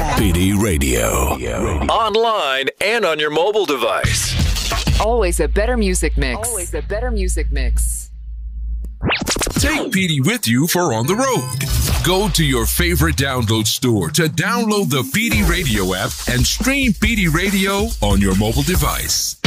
PD Radio. Online and on your mobile device. Always a better music mix. Always a better music mix. Take PD with you for on the road. Go to your favorite download store to download the PD Radio app and stream PD Radio on your mobile device.